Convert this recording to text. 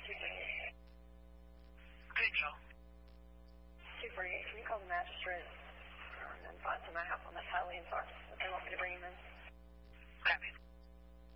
248. Okay, Joe. 248, can you call the magistrate and find some map on that Tylee and Fox